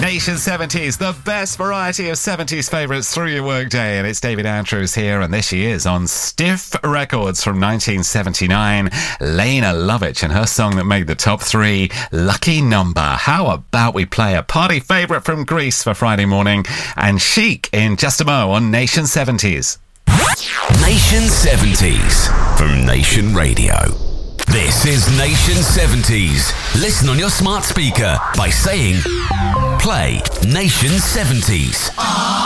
Nation 70s, the best variety of 70s favourites through your workday. And it's David Andrews here, and there she is on Stiff Records from 1979. Lena Lovitch and her song that made the top 3, Lucky Number. How about we play a party favourite from Greece for Friday morning, and Chic in just a mo on Nation 70s. Nation 70s from Nation Radio. This is Nation 70s. Listen on your smart speaker by saying, play Nation 70s.